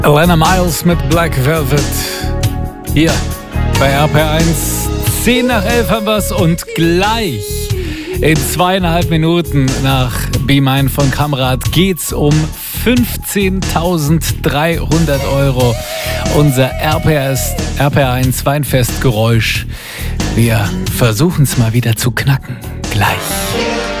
Alana Miles mit Black Velvet. Hier bei RPR1. 10 nach 11 haben wir's und gleich in 2,5 Minuten nach Be Mine von Kamrat geht's um 15.300 €. Unser RPR1 Weinfestgeräusch. Wir versuchen es mal wieder zu knacken. Gleich.